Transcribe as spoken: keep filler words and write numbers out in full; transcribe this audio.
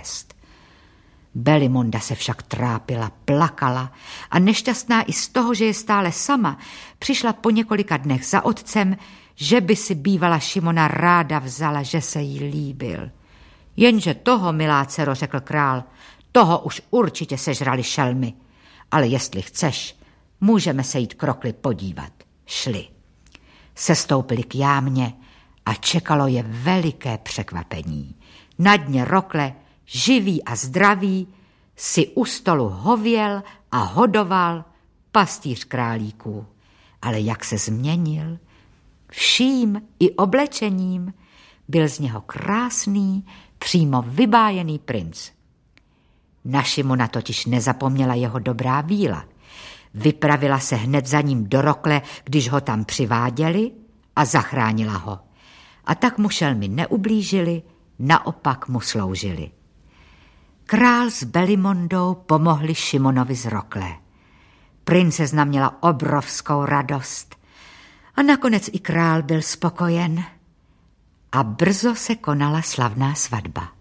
provést. Belimonda se však trápila, plakala a nešťastná i z toho, že je stále sama, přišla po několika dnech za otcem, že by si bývala Šimona ráda vzala, že se jí líbil. Jenže toho, milá dcero, řekl král, toho už určitě sežrali šelmy, ale jestli chceš, můžeme se jít k rokli podívat. Šli. Sestoupili k jámě a čekalo je veliké překvapení. Na dně rokle, živý a zdravý, si u stolu hověl a hodoval pastýř králíků. Ale jak se změnil, vším i oblečením, byl z něho krásný, přímo vybájený princ. Na Šimona totiž nezapomněla jeho dobrá víla. Vypravila se hned za ním do rokle, když ho tam přiváděli, a zachránila ho. A tak mu šelmy neublížili, naopak mu sloužili. Král s Belimondou pomohli Šimonovi z rokle. Princezna měla obrovskou radost a nakonec i král byl spokojen. A brzo se konala slavná svatba.